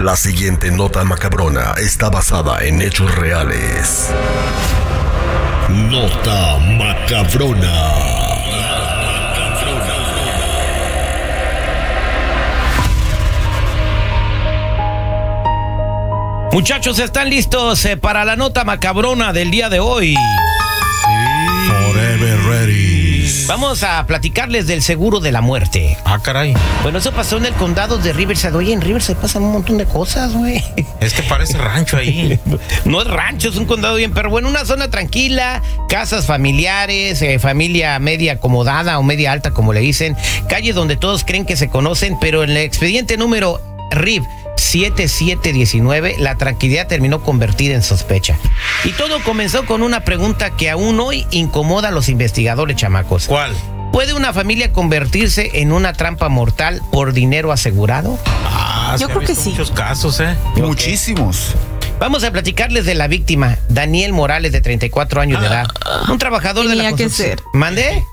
La siguiente nota macabrona está basada en hechos reales. Nota macabrona. Muchachos, ¿están listos para la nota macabrona del día de hoy? Forever ready. Vamos a platicarles del seguro de la muerte. Ah, caray. Bueno, eso pasó en el condado de Riverside. Oye, en Riverside pasan un montón de cosas, güey. Es que parece rancho ahí. No es rancho, es un condado bien, pero bueno, una zona tranquila, casas familiares, familia media acomodada o media alta, como le dicen, calles donde todos creen que se conocen, pero en el expediente número RIB 7719, la tranquilidad terminó convertida en sospecha. Y todo comenzó con una pregunta que aún hoy incomoda a los investigadores, chamacos. ¿Cuál? ¿Puede una familia convertirse en una trampa mortal por dinero asegurado? Yo creo que sí. Muchos casos, Muchísimos. Vamos a platicarles de la víctima, Daniel Morales, de 34 años de edad. Un trabajador de la construcción. Tenía que ser. ¿Mandé?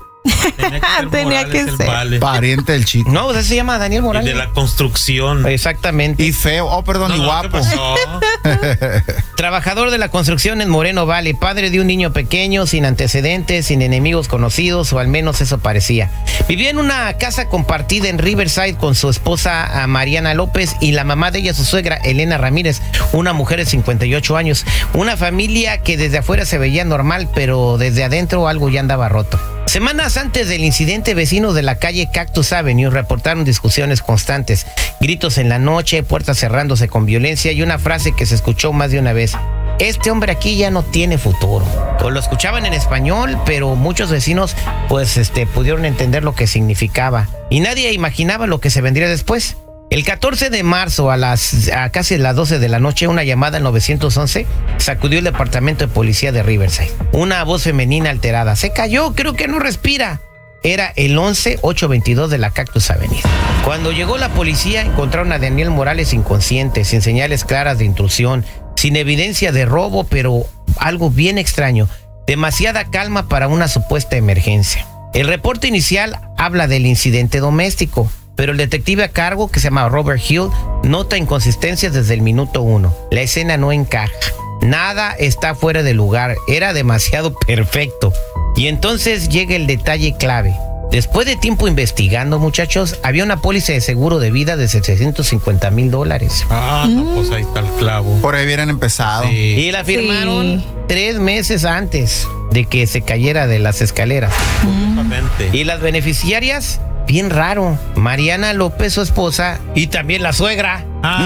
Tenía que ser. Vale. Pariente del chico. No, pues se llama Daniel Y Morales. de la construcción. Exactamente. Y feo. Oh, perdón, y guapo. ¿Qué pasó? Trabajador de la construcción en Moreno Valley, padre de un niño pequeño, sin antecedentes, sin enemigos conocidos, o al menos eso parecía. Vivía en una casa compartida en Riverside con su esposa Mariana López y la mamá de ella, su suegra, Elena Ramírez, una mujer de 58 años. Una familia que desde afuera se veía normal, pero desde adentro algo ya andaba roto. Semanas antes del incidente, vecinos de la calle Cactus Avenue reportaron discusiones constantes, gritos en la noche, puertas cerrándose con violencia y una frase que se escuchó más de una vez: este hombre aquí ya no tiene futuro. Pues lo escuchaban en español, pero muchos vecinos pudieron entender lo que significaba y nadie imaginaba lo que se vendría después. El 14 de marzo a casi las 12 de la noche, una llamada al 911 sacudió el departamento de policía de Riverside. Una voz femenina alterada: se cayó, creo que no respira. Era el 11822 de la Cactus Avenue. Cuando llegó la policía, encontraron a Daniel Morales inconsciente, sin señales claras de intrusión, sin evidencia de robo, pero algo bien extraño: demasiada calma para una supuesta emergencia. El reporte inicial habla del incidente doméstico, pero el detective a cargo, que se llama Robert Hill, nota inconsistencias desde el minuto 1. La escena no encaja. Nada está fuera de lugar. Era demasiado perfecto. Y entonces llega el detalle clave. Después de tiempo investigando, muchachos, había una póliza de seguro de vida de $750,000. No, pues ahí está el clavo. Por ahí hubieran empezado. Sí. Y la firmaron 3 meses antes de que se cayera de las escaleras. Justamente. Y las beneficiarias, bien raro: Mariana López, su esposa, y también la suegra.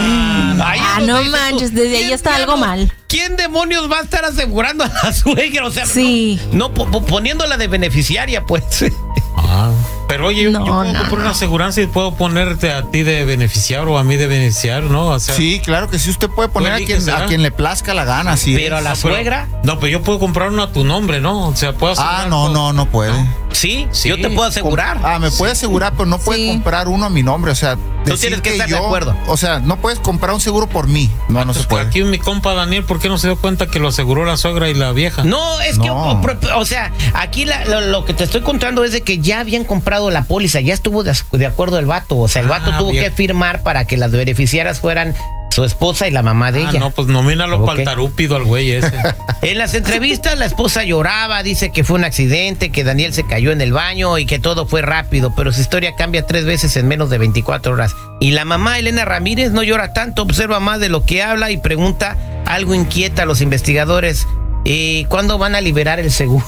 No manches, desde ahí está algo mal. ¿Quién demonios va a estar asegurando a la suegra? O sea, sí. no poniéndola de beneficiaria, pues. Pero oye, yo puedo comprar una aseguranza y puedo ponerte a ti de beneficiario o a mí de beneficiario, ¿no? O sea, Sí, claro que sí, usted puede poner a quien le plazca la gana. Sí. Pero a la suegra. No, pero yo puedo comprar una a tu nombre, ¿no? O sea, puedo asegurar. No puede. Sí, Sí. yo te puedo asegurar. Me puede asegurar, pero no puede comprar uno a mi nombre. O sea, Tú tienes que estar de acuerdo. O sea, no puedes comprar un seguro por mí. No se puede. Aquí mi compa Daniel, ¿por qué no se dio cuenta que lo aseguró la suegra y la vieja? No, es No. que, o sea, aquí lo que te estoy contando es de que ya habían comprado la póliza, ya estuvo de acuerdo el vato. O sea, el vato tuvo bien. que firmar para que las beneficiarias fueran su esposa y la mamá de ella. No, pues nomínalo Ok. para el tarúpido al güey ese. En las entrevistas la esposa lloraba, dice que fue un accidente, que Daniel se cayó en el baño y que todo fue rápido, pero su historia cambia 3 veces en menos de 24 horas. Y la mamá, Elena Ramírez, no llora tanto, observa más de lo que habla y pregunta algo inquieta a los investigadores: ¿cuándo van a liberar el seguro?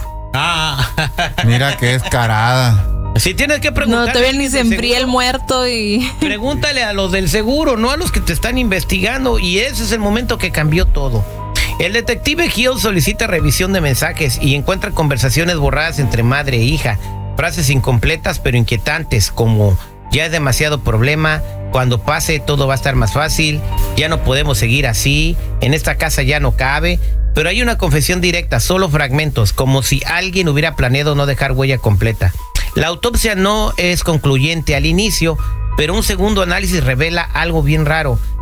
Mira qué descarada. Si tienes que preguntar. No, todavía ni se enfría el muerto y... Pregúntale a los del seguro, no a los que te están investigando. Y ese es el momento que cambió todo. El detective Hill solicita revisión de mensajes y encuentra conversaciones borradas entre madre e hija. Frases incompletas pero inquietantes, como: ya es demasiado problema, cuando pase todo va a estar más fácil, ya no podemos seguir así, en esta casa ya no cabe. Pero hay una confesión directa, solo fragmentos, como si alguien hubiera planeado no dejar huella completa. La autopsia no es concluyente al inicio, pero un segundo análisis revela algo bien raro.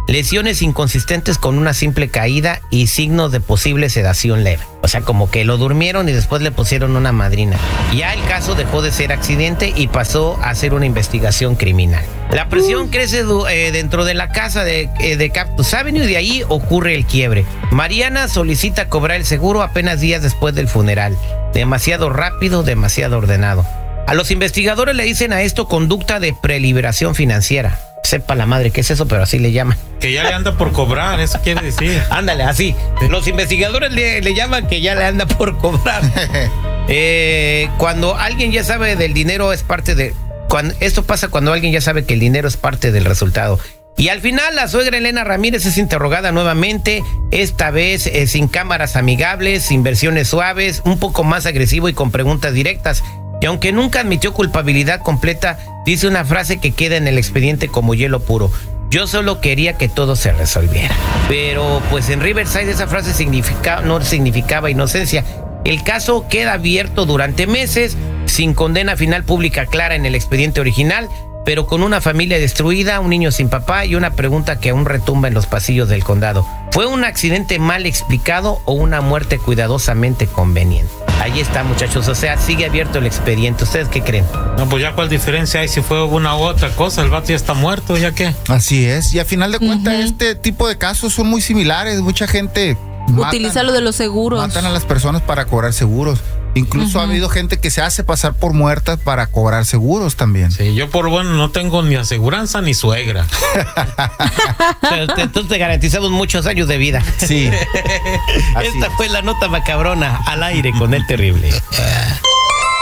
lesiones inconsistentes con una simple caída y signos de posible sedación leve. O sea, como que lo durmieron y después le pusieron una madrina. Ya el caso dejó de ser accidente y pasó a ser una investigación criminal. La presión crece dentro de la casa de Cactus Avenue y de ahí ocurre el quiebre. Mariana solicita cobrar el seguro apenas días después del funeral. Demasiado rápido, demasiado ordenado. A los investigadores le dicen a esto conducta de preliberación financiera. Sepa la madre qué es eso, pero así le llaman. Que ya le anda por cobrar, eso quiere decir. Ándale, así. Los investigadores le llaman que ya le anda por cobrar. Cuando alguien ya sabe del dinero es parte de... Esto pasa cuando alguien ya sabe que el dinero es parte del resultado. Y al final la suegra Elena Ramírez es interrogada nuevamente, esta vez sin cámaras amigables, sin versiones suaves, un poco más agresivo y con preguntas directas. Y aunque nunca admitió culpabilidad completa, dice una frase que queda en el expediente como hielo puro. Yo solo quería que todo se resolviera. Pero pues en Riverside esa frase no significaba inocencia. El caso queda abierto durante meses, sin condena final pública clara en el expediente original, pero con una familia destruida, un niño sin papá y una pregunta que aún retumba en los pasillos del condado. ¿Fue un accidente mal explicado o una muerte cuidadosamente conveniente? Ahí está, muchachos, o sea, sigue abierto el expediente. ¿Ustedes qué creen? No, pues ya cuál diferencia hay si fue una u otra cosa, el vato ya está muerto, ¿ya qué? Así es, y a final de cuentas este tipo de casos son muy similares, mucha gente utiliza lo de los seguros. Matan a las personas para cobrar seguros. Incluso ha habido gente que se hace pasar por muertas para cobrar seguros también. Sí, yo por bueno no tengo ni aseguranza ni suegra. Entonces te garantizamos muchos años de vida. Sí. Esta fue la nota macabrona al aire con El Terrible.